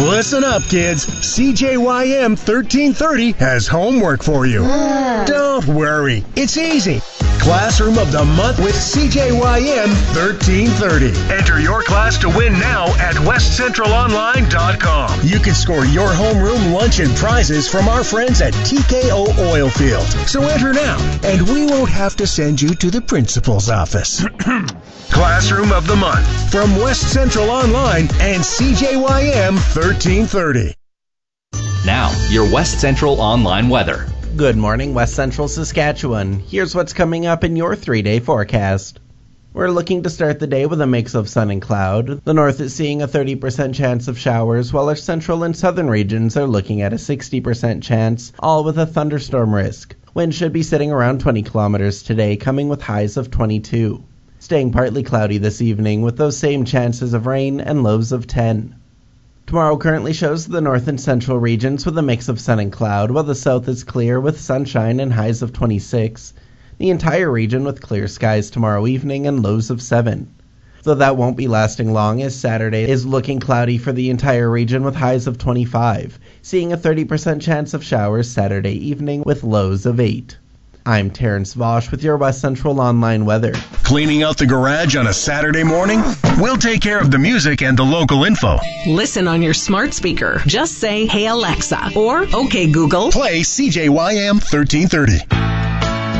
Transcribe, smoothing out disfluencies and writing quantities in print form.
Listen up, kids. CJYM 1330 has homework for you. Don't worry. It's easy. Classroom of the Month with CJYM 1330. Enter your class to win now at westcentralonline.com. You can score your homeroom lunch and prizes from our friends at TKO Oilfield. So enter now, and we won't have to send you to the principal's office. Classroom of the Month from West Central Online and CJYM 1330. Now, your West Central Online weather. Good morning, West Central Saskatchewan. Here's what's coming up in your 3-day forecast. We're looking to start the day with a mix of sun and cloud. The north is seeing a 30% chance of showers, while our central and southern regions are looking at a 60% chance, all with a thunderstorm risk. Wind should be sitting around 20 kilometers today, coming with highs of 22. Staying partly cloudy this evening with those same chances of rain and lows of 10. Tomorrow currently shows the north and central regions with a mix of sun and cloud, while the south is clear with sunshine and highs of 26. The entire region with clear skies tomorrow evening and lows of 7. Though that won't be lasting long, as Saturday is looking cloudy for the entire region with highs of 25, seeing a 30% chance of showers Saturday evening with lows of 8. I'm Terrence Vosch with your West Central Online weather. Cleaning out the garage on a Saturday morning? We'll take care of the music and the local info. Listen on your smart speaker. Just say, "Hey Alexa," or "Okay Google." Play CJYM 1330.